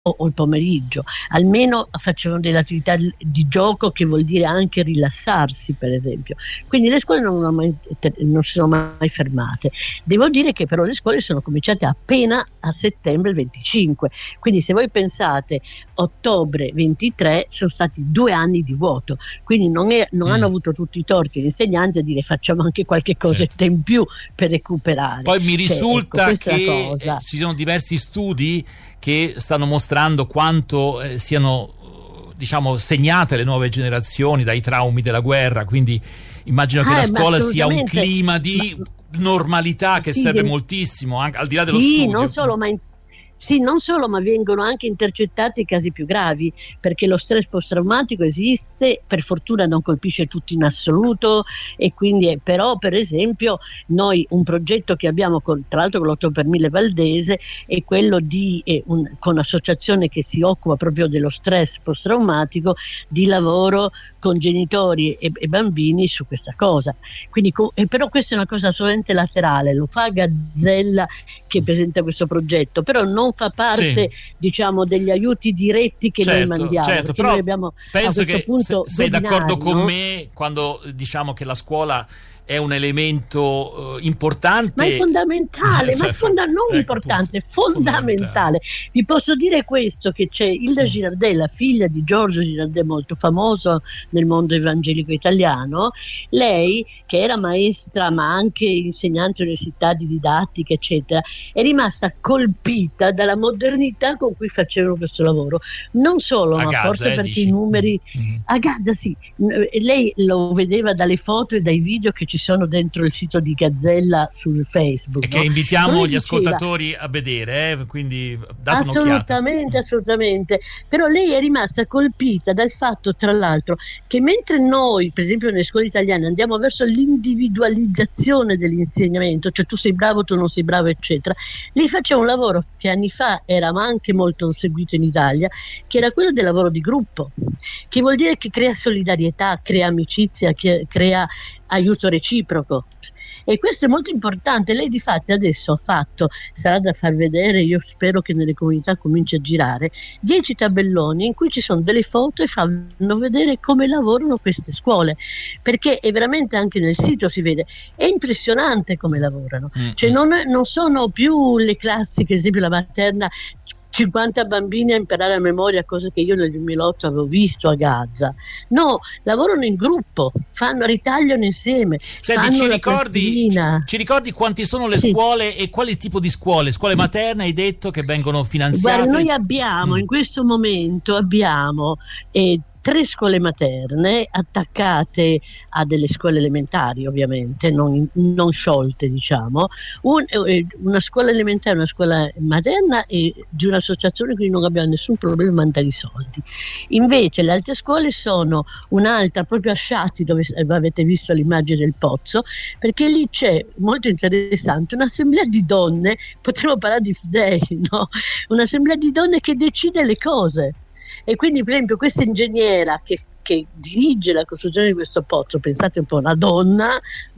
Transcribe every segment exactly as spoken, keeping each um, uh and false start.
o il pomeriggio, almeno facevano delle attività di gioco, che vuol dire anche rilassarsi, per esempio. Quindi le scuole non, hanno mai, non si sono mai fermate. Devo dire che però le scuole sono cominciate appena a settembre venticinque, quindi se voi pensate ottobre ventitré sono stati due anni di vuoto, quindi non, è, non mm. hanno avuto tutti i torti gli insegnanti a dire facciamo anche qualche cosetta certo. in più per recuperare. Poi mi risulta cioè, ecco, che ci sono diversi studi che stanno mostrando quanto eh, siano diciamo segnate le nuove generazioni dai traumi della guerra, quindi immagino che ah, la scuola sia un clima di ma, normalità che sì, serve moltissimo, anche al di là dello sì, studio. Non solo, ma in Sì, non solo, ma vengono anche intercettati i casi più gravi, perché lo stress post-traumatico esiste, per fortuna non colpisce tutti in assoluto, e quindi è, però per esempio noi un progetto che abbiamo con, tra l'altro con l'otto per mille Valdese è quello di eh, un, con un'associazione che si occupa proprio dello stress post-traumatico, di lavoro con genitori e, e bambini su questa cosa. Quindi, eh, però questa è una cosa solamente laterale, lo fa Gazzella che presenta questo progetto, però non fa parte sì. diciamo degli aiuti diretti che certo, noi mandiamo, certo, però noi abbiamo, penso che punto se, sei d'accordo con no? me quando diciamo che la scuola è un elemento uh, importante, ma è fondamentale, ma è fonda- non ecco, importante, è fondamentale. fondamentale. Vi posso dire questo, che c'è Hilda Girardet, la figlia di Giorgio Girardet, molto famoso nel mondo evangelico italiano. Lei, che era maestra ma anche insegnante all'università di didattica eccetera, è rimasta colpita dalla modernità con cui facevano questo lavoro, non solo a ma Gaza, forse eh, perché dici. i numeri mm-hmm. a Gaza sì, lei lo vedeva dalle foto e dai video che ci sono dentro il sito di Gazzella sul Facebook, e che no? invitiamo gli diceva, ascoltatori a vedere, eh? Quindi date assolutamente, un'occhiata. assolutamente. Però lei è rimasta colpita dal fatto, tra l'altro, che mentre noi, per esempio nelle scuole italiane, andiamo verso l'individualizzazione dell'insegnamento, cioè tu sei bravo, tu non sei bravo, eccetera, lei faceva un lavoro che anni fa era anche molto seguito in Italia, che era quello del lavoro di gruppo, che vuol dire che crea solidarietà, crea amicizia, che crea aiuto reciproco, e questo è molto importante. Lei difatti adesso ha fatto, sarà da far vedere, io spero che nelle comunità cominci a girare, dieci tabelloni in cui ci sono delle foto e fanno vedere come lavorano queste scuole, perché è veramente, anche nel sito si vede, è impressionante come lavorano, mm-hmm. cioè non, non sono più le classiche, ad esempio la materna, cinquanta bambini a imparare a memoria, cose che io nel duemilaotto avevo visto a Gaza. No, lavorano in gruppo, fanno, ritagliano insieme. Senti, fanno ci, la ricordi, ci ricordi quanti sono le sì. scuole e quale tipo di scuole? Scuole materne hai detto che vengono finanziate? Guarda, noi abbiamo, mm. in questo momento abbiamo eh, tre scuole materne attaccate a delle scuole elementari, ovviamente non, non sciolte, diciamo, Un, una scuola elementare, una scuola materna e di un'associazione, quindi non abbiamo nessun problema a mandare i soldi. Invece le altre scuole sono un'altra proprio a Sciatti, dove avete visto l'immagine del pozzo, perché lì c'è, molto interessante, un'assemblea di donne, potremmo parlare di Fdei, no? Un'assemblea di donne che decide le cose. E quindi per esempio questa ingegnera che, che dirige la costruzione di questo pozzo, pensate un po', una donna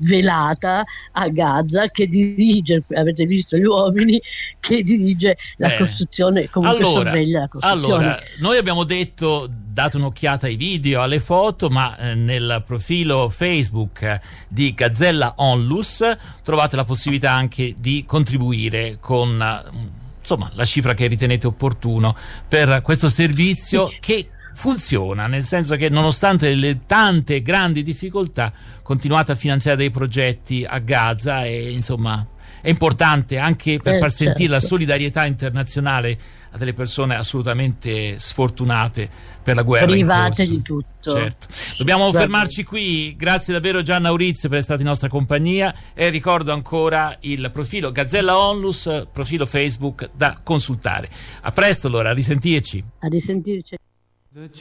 velata a Gaza che dirige, avete visto gli uomini, che dirige la eh, costruzione, comunque allora, sorveglia la costruzione. Allora, noi abbiamo detto, date un'occhiata ai video, alle foto, ma eh, nel profilo Facebook di Gazzella Onlus trovate la possibilità anche di contribuire con eh, insomma la cifra che ritenete opportuno per questo servizio che funziona, nel senso che nonostante le tante grandi difficoltà continuate a finanziare dei progetti a Gaza, e insomma è importante anche per eh, far sentire certo. la solidarietà internazionale a delle persone assolutamente sfortunate per la guerra private in corso. Di tutto. Certo. Dobbiamo Guarda. fermarci qui. Grazie davvero Gianna Aurizio per essere stata in nostra compagnia, e ricordo ancora il profilo Gazzella Onlus, profilo Facebook da consultare. A presto allora, a risentirci. A risentirci.